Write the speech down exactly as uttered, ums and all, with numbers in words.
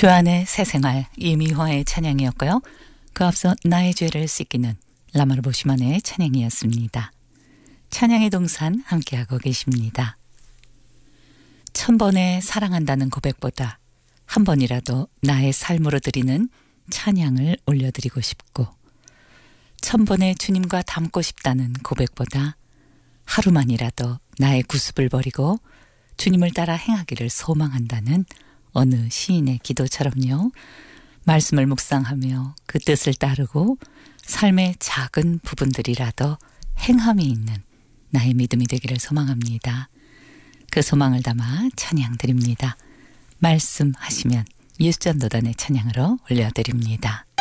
주안의 새생활 이미화의 찬양이었고요. 그 앞서 나의 죄를 씻기는 라마르 보시만의 찬양이었습니다. 찬양의 동산 함께하고 계십니다. 천 번의 사랑한다는 고백보다 한 번이라도 나의 삶으로 드리는 찬양을 올려드리고 싶고, 천 번의 주님과 닮고 싶다는 고백보다 하루만이라도 나의 구습을 버리고 주님을 따라 행하기를 소망한다는 어느 시인의 기도처럼요. 말씀을 묵상하며 그 뜻을 따르고 삶의 작은 부분들이라도 행함이 있는 나의 믿음이 되기를 소망합니다. 그 소망을 담아 찬양 드립니다. 말씀하시면 예수전도단의 찬양으로 올려드립니다.